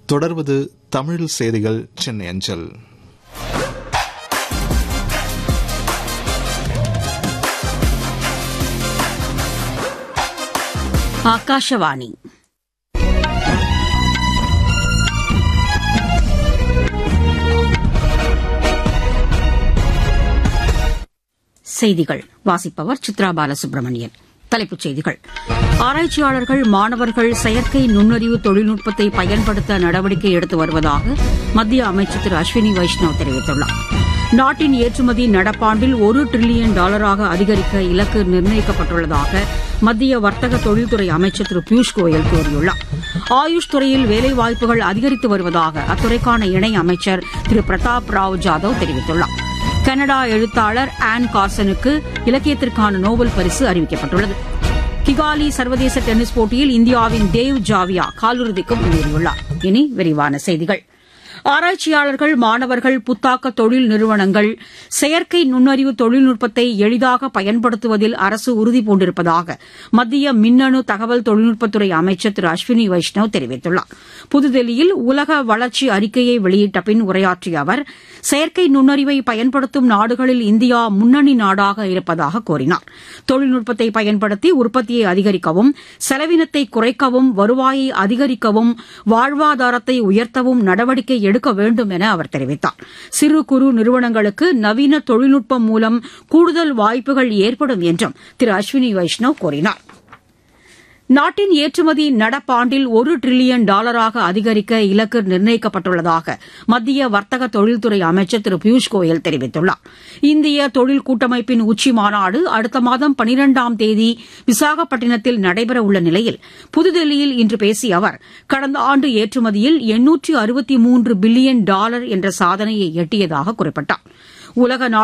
தொடர்வது தமிழ் செய்திகள் சென்னை அஞ்சல். ஆகாஷவாணி. செய்திகள் வாசிப்பவர் சித்ரா பாலசுப்ரமணியன். தலைப்புச் செய்திகள். ஆராய்ச்சியாளர்கள், மாணவர்கள் செயற்கை நுண்ணறிவு தொழில்நுட்பத்தை பயன்படுத்த நடவடிக்கை எடுத்து வருவதாக மத்திய அமைச்சர் திரு அஸ்வினி வைஷ்ணவ் தெரிவித்துள்ளார். நாட்டின் ஏற்றுமதி நடப்பாண்டில் $1 டிரில்லியன் அதிகரிக்க இலக்கு நிர்ணயிக்கப்பட்டுள்ளதாக மத்திய வர்த்தக தொழில்துறை அமைச்சர் திரு பியூஷ் கோயல் கூறியுள்ளார். ஆயுஷ் துறையில் வேலைவாய்ப்புகள் அதிகரித்து வருவதாக அத்துறைக்கான இணை அமைச்சர் திரு பிரதாப் ராவ் ஜாதவ் தெரிவித்துள்ளார். கனடா எழுத்தாளர் ஆன் கார்சனுக்கு இலக்கியத்திற்கான நோபல் பரிசு அறிவிக்கப்பட்டுள்ளது. கிகாலி சர்வதேச டென்னிஸ் போட்டியில் இந்தியாவின் தேவ் ஜாவியா காலிறுதிக்கு முன்னேறியுள்ளார். இனி விரிவான செய்திகள். ஆராய்ச்சியாளர்கள், மாணவர்கள், புத்தாக்க தொழில் நிறுவனங்கள் செயற்கை நுண்ணறிவு தொழில்நுட்பத்தை எளிதாக பயன்படுத்துவதில் அரசு உறுதிபூண்டிருப்பதாக மத்திய மின்னணு தகவல் தொழில்நுட்பத்துறை அமைச்சர் திரு அஸ்வினி வைஷ்ணவ் தெரிவித்துள்ளார். புதுதில்லியில் உலக வளர்ச்சி அறிக்கையை வெளியிட்ட பின் உரையாற்றிய அவர், செயற்கை நுண்ணறிவை பயன்படுத்தும் நாடுகளில் இந்தியா முன்னணி நாடாக இருப்பதாக கூறினார். தொழில்நுட்பத்தை பயன்படுத்தி உற்பத்தியை அதிகரிக்கவும், செலவினத்தை குறைக்கவும், வருவாயை அதிகரிக்கவும், வாழ்வாதாரத்தை உயர்த்தவும் நடவடிக்கை எடுக்க வேண்டும் என அவர் தெரிவித்தார். சிறு குறு நிறுவனங்களுக்கு நவீன தொழில்நுட்பம் மூலம் கூடுதல் வாய்ப்புகள் ஏற்படும் என்றும் திரு அஸ்வினி வைஷ்ணவ் கூறினார். நாட்டின் ஏற்றுமதி நடப்பாண்டில் $1 டிரில்லியன் அதிகரிக்க இலக்கு நிர்ணயிக்கப்பட்டுள்ளதாக மத்திய வர்த்தக தொழில்துறை அமைச்சர் திரு பியூஷ் கோயல் தெரிவித்துள்ளார். இந்திய தொழில் கூட்டமைப்பின் உச்சி மாநாடு அடுத்த மாதம் 12ஆம் தேதி விசாகப்பட்டினத்தில் நடைபெறவுள்ள நிலையில் புதுதில்லியில் இன்று பேசிய அவர், கடந்த ஆண்டு ஏற்றுமதியில் $863 பில்லியன் என்ற சாதனையை எட்டியதாக குறிப்பிட்டார். உலக